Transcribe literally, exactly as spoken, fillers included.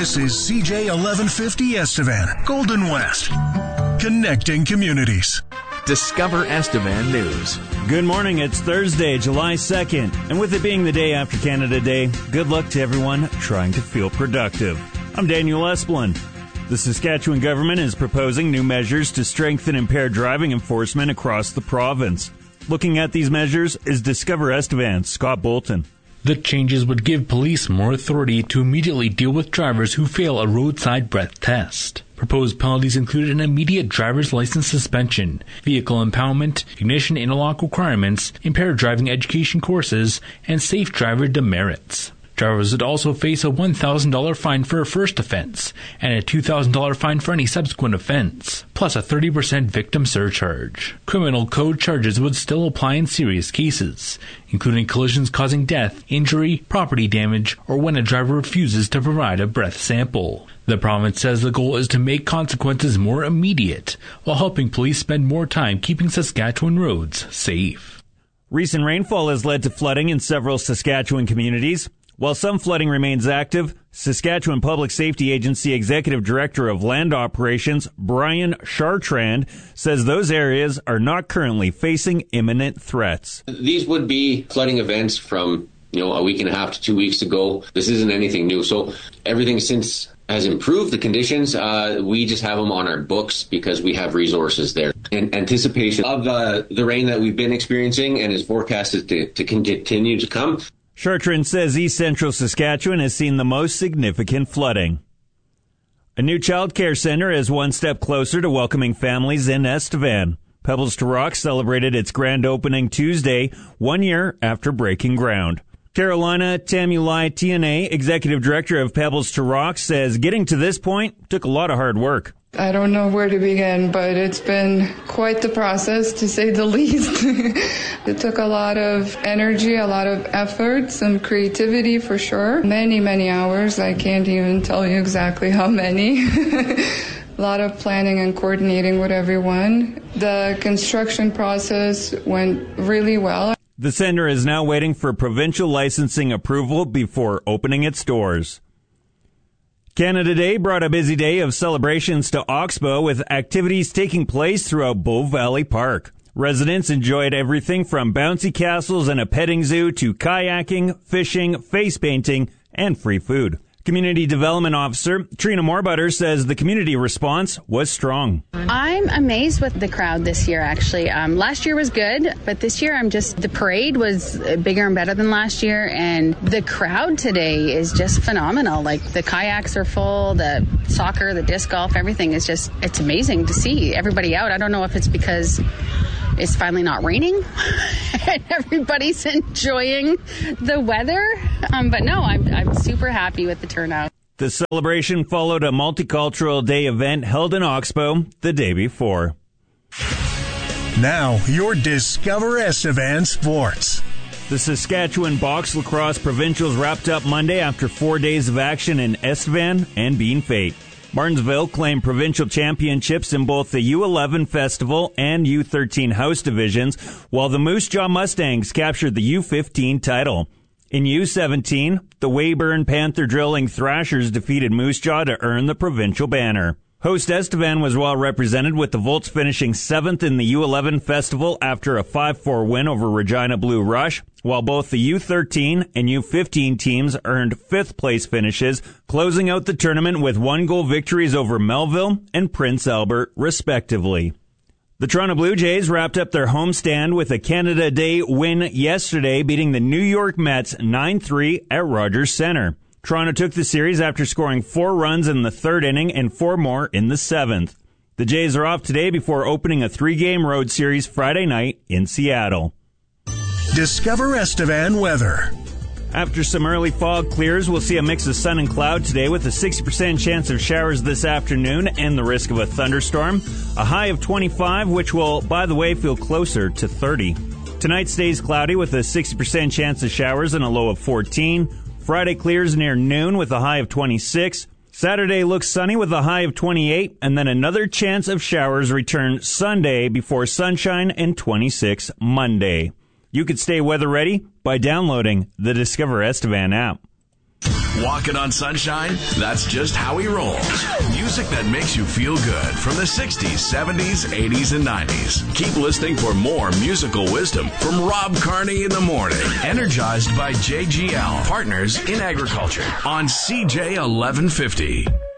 This is C J eleven fifty Estevan, Golden West, connecting communities. Discover Estevan News. Good morning. It's Thursday, July second. And with it being the day after Canada Day, good luck to everyone trying to feel productive. I'm Daniel Esplin. The Saskatchewan government is proposing new measures to strengthen impaired driving enforcement across the province. Looking at these measures is Discover Estevan's Scott Bolton. The changes would give police more authority to immediately deal with drivers who fail a roadside breath test. Proposed penalties include an immediate driver's license suspension, vehicle impoundment, ignition interlock requirements, impaired driving education courses, and safe driver demerits. Drivers would also face a one thousand dollars fine for a first offense and a two thousand dollars fine for any subsequent offense, plus a thirty percent victim surcharge. Criminal code charges would still apply in serious cases, including collisions causing death, injury, property damage, or when a driver refuses to provide a breath sample. The province says the goal is to make consequences more immediate, while helping police spend more time keeping Saskatchewan roads safe. Recent rainfall has led to flooding in several Saskatchewan communities. While some flooding remains active, Saskatchewan Public Safety Agency Executive Director of Land Operations, Brian Chartrand, says those areas are not currently facing imminent threats. These would be flooding events from, you know, a week and a half to two weeks ago. This isn't anything new. So everything since has improved the conditions. Uh, we just have them on our books because we have resources there. In anticipation of uh, the rain that we've been experiencing and is forecasted to, to continue to come. Chartrand says East Central Saskatchewan has seen the most significant flooding. A new child care center is one step closer to welcoming families in Estevan. Pebbles to Rock celebrated its grand opening Tuesday, one year after breaking ground. Carolina Tamulai T N A, Executive Director of Pebbles to Rock, says getting to this point took a lot of hard work. I don't know where to begin, but it's been quite the process, to say the least. It took a lot of energy, a lot of effort, some creativity for sure. Many, many hours. I can't even tell you exactly how many. A lot of planning and coordinating with everyone. The construction process went really well. The center is now waiting for provincial licensing approval before opening its doors. Canada Day brought a busy day of celebrations to Oxbow, with activities taking place throughout Bow Valley Park. Residents enjoyed everything from bouncy castles and a petting zoo to kayaking, fishing, face painting, and free food. Community Development Officer Trina Moorbutter says the community response was strong. I'm amazed with the crowd this year, actually. Um, last year was good, but this year I'm just, the parade was bigger and better than last year, and the crowd today is just phenomenal. Like, the kayaks are full, the soccer, the disc golf, everything is just, it's amazing to see everybody out. I don't know if it's because it's finally not raining and everybody's enjoying the weather. Um, but no, I'm, I'm super happy with the turnout. The celebration followed a multicultural day event held in Oxbow the day before. Now, your Discover Estevan Sports. The Saskatchewan Box Lacrosse Provincials wrapped up Monday after four days of action in Estevan and Bean Fate. Martinsville claimed provincial championships in both the U eleven Festival and U thirteen House divisions, while the Moose Jaw Mustangs captured the U fifteen title. In U seventeen, the Weyburn Panther Drilling Thrashers defeated Moose Jaw to earn the provincial banner. Host Estevan was well represented, with the Volts finishing seventh in the U eleven Festival after a five four win over Regina Blue Rush, while both the U thirteen and U fifteen teams earned fifth place finishes, closing out the tournament with one-goal victories over Melville and Prince Albert, respectively. The Toronto Blue Jays wrapped up their homestand with a Canada Day win yesterday, beating the New York Mets nine three at Rogers Centre. Toronto took the series after scoring four runs in the third inning and four more in the seventh. The Jays are off today before opening a three-game road series Friday night in Seattle. Discover Estevan weather. After some early fog clears, we'll see a mix of sun and cloud today with a sixty percent chance of showers this afternoon and the risk of a thunderstorm. A high of twenty-five, which will, by the way, feel closer to thirty. Tonight stays cloudy with a sixty percent chance of showers and a low of fourteen. Friday clears near noon with a high of twenty-six. Saturday looks sunny with a high of twenty-eight, and then another chance of showers return Sunday before sunshine and twenty-six Monday. You could stay weather ready by downloading the Discover Estevan app. Walking on Sunshine? That's just how he rolls. Music that makes you feel good from the sixties, seventies, eighties, and nineties. Keep listening for more musical wisdom from Rob Carney in the morning. Energized by J G L, Partners in Agriculture, on C J eleven fifty.